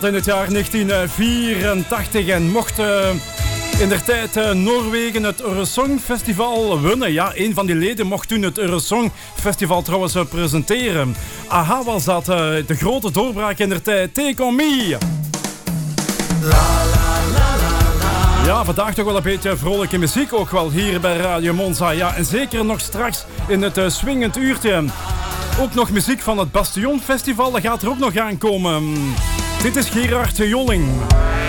In het jaar 1984 en mocht in der tijd Noorwegen het Eurosong Festival winnen. Ja, een van die leden mocht toen het Eurosong Festival trouwens presenteren. Aha was dat, de grote doorbraak in der tijd. Take on me! Ja, vandaag toch wel een beetje vrolijke muziek, ook wel hier bij Radio Monza. Ja, en zeker nog straks in het swingend uurtje. Ook nog muziek van het Bastion Festival, dat gaat er ook nog aankomen. Dit is Gerard Joling.